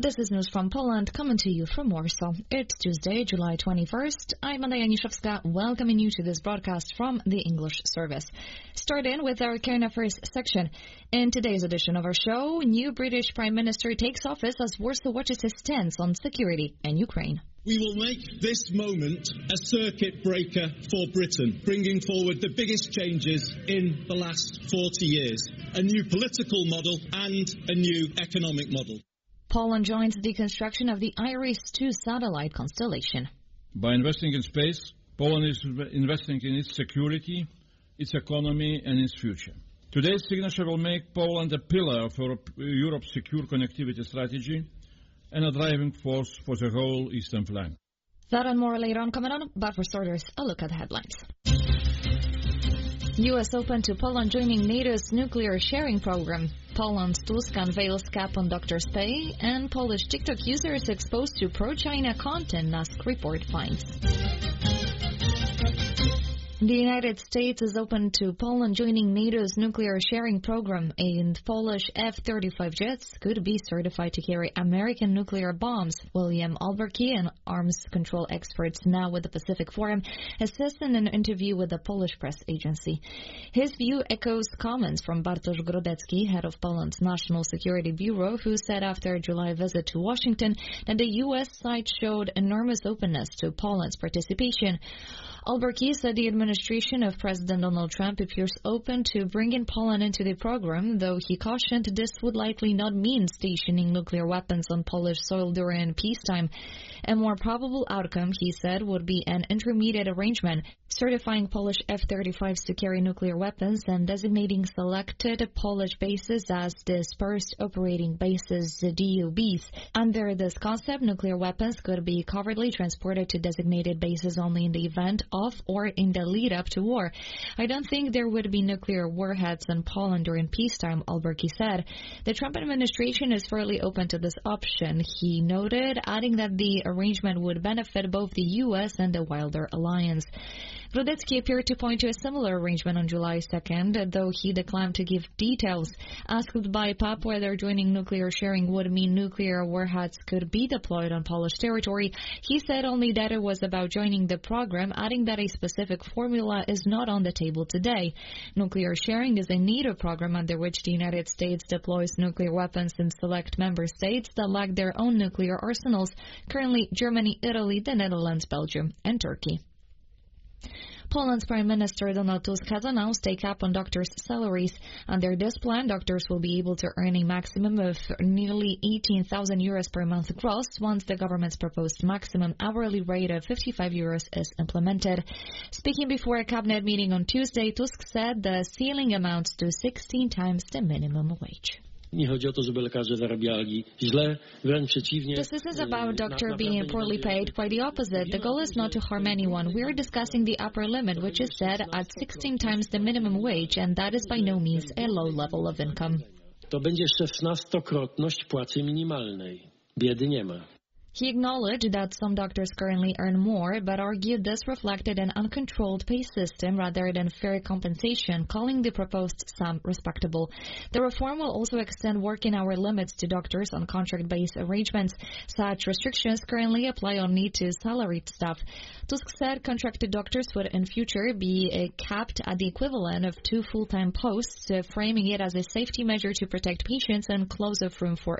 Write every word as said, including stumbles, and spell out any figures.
This is news from Poland, coming to you from Warsaw. It's Tuesday, July twenty-first. I'm Anna Janiszewska, welcoming you to this broadcast from the English service. Start in with our current affairs section. In today's edition of our show, new British Prime Minister takes office as Warsaw watches his stance on security and Ukraine. We will make this moment a circuit breaker for Britain, bringing forward the biggest changes in the last forty years, a new political model and a new economic model. Poland joins the construction of the IRIS two satellite constellation. By investing in space, Poland is investing in its security, its economy and its future. Today's signature will make Poland a pillar of Europe's secure connectivity strategy and a driving force for the whole eastern flank. That and more later on coming on, but for starters, a look at the headlines. U S open to Poland joining NATO's nuclear sharing program. Poland's Tusk unveils cap on doctors' pay, and Polish TikTok users exposed to pro-China content, Tusk report finds. The United States is open to Poland joining NATO's nuclear sharing program, and Polish F thirty-five jets could be certified to carry American nuclear bombs. William Alberki, an arms control expert now with the Pacific Forum, assessed in an interview with the Polish press agency. His view echoes comments from Bartosz Grodecki, head of Poland's National Security Bureau, who said after a July visit to Washington that the U S side showed enormous openness to Poland's participation. Alberki said the administration of President Donald Trump appears open to bringing Poland into the program, though he cautioned this would likely not mean stationing nuclear weapons on Polish soil during peacetime. A more probable outcome, he said, would be an intermediate arrangement, certifying Polish F thirty-fives to carry nuclear weapons and designating selected Polish bases as dispersed operating bases, D O Bs. Under this concept, nuclear weapons could be covertly transported to designated bases only in the event of or in the lead-up to war. I don't think there would be nuclear warheads in Poland during peacetime, Alberki said. The Trump administration is fairly open to this option, he noted, adding that the arrangement would benefit both the U S and the wider alliance. Grodecki appeared to point to a similar arrangement on July second, though he declined to give details. Asked by P A P whether joining nuclear sharing would mean nuclear warheads could be deployed on Polish territory, he said only that it was about joining the program, adding that a specific formula is not on the table today. Nuclear sharing is a NATO program under which the United States deploys nuclear weapons in select member states that lack their own nuclear arsenals, currently Germany, Italy, the Netherlands, Belgium, and Turkey. Poland's Prime Minister Donald Tusk has announced a cap on doctors' salaries. Under this plan, doctors will be able to earn a maximum of nearly eighteen thousand euros per month gross once the government's proposed maximum hourly rate of fifty-five euros is implemented. Speaking before a cabinet meeting on Tuesday, Tusk said the ceiling amounts to sixteen times the minimum wage. This isn't about doctor being poorly paid. Quite the opposite. The goal is not to harm anyone. We're discussing the upper limit, which is set at sixteen times the minimum wage, and that is by no means a low level of income. To będzie szesnastokrotność płacy minimalnej. Biedy nie ma. He acknowledged that some doctors currently earn more, but argued this reflected an uncontrolled pay system rather than fair compensation, calling the proposed sum respectable. The reform will also extend working hour limits to doctors on contract-based arrangements. Such restrictions currently apply only to salaried staff. Tusk said contracted doctors would in future be uh, capped at the equivalent of two full-time posts, uh, framing it as a safety measure to protect patients and close off room for